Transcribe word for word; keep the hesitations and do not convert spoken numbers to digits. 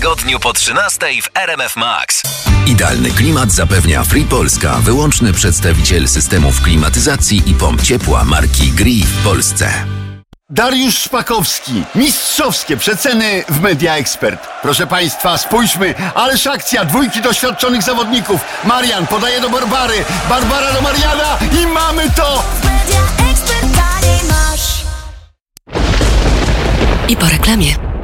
tygodniu po trzynastej w R M F Max. Idealny klimat zapewnia Free Polska, wyłączny przedstawiciel systemów klimatyzacji i pomp ciepła marki Gree w Polsce. Dariusz Szpakowski. Mistrzowskie przeceny w Media Expert. Proszę Państwa, spójrzmy, ależ akcja, dwójki doświadczonych zawodników. Marian podaje do Barbary, Barbara do Mariana i mamy to! I po reklamie.